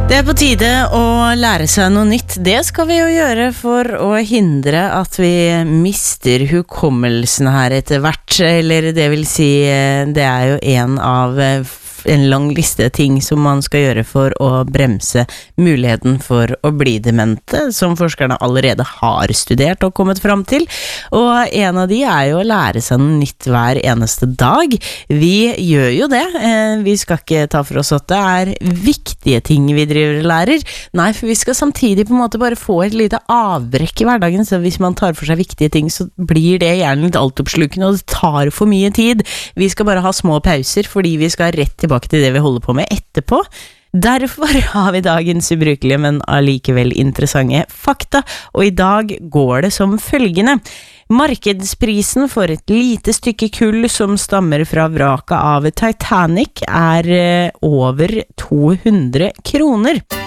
Det på tide å lære seg noe nytt. Det skal vi jo gjøre for å hindre at vi mister hukommelsen her etter hvert. Eller det vil si, det jo en av en lang liste ting som man skal gjøre for å bremse muligheten for å bli demente, som forskerne allerede har studert og kommet fram til. Og en av de jo å lære seg noe nytt hver eneste dag. Vi gjør jo det. Vi skal ikke ta for oss at det viktige ting vi driver og lærer. Nei, for vi skal samtidig på en måte bare få et lite avbrekk i hverdagen, så hvis man tar for seg viktige ting, så blir det gjerne litt altoppslukende, og det tar for mye tid. Vi skal bare ha små pauser, fordi vi skal rett tilbake til det vi holder på med etterpå. Derfor har vi dagens ubrukelige, men allikevel interessante fakta, og i dag går det som følgende. Markedsprisen for et lite stykke kull som stammer fra vraket av Titanic over 200 kroner.